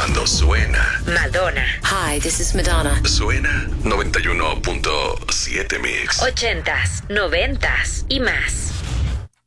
Cuando suena. Madonna. Hi, this is Madonna. Suena 91.7 Mix. 80s, 90s y más.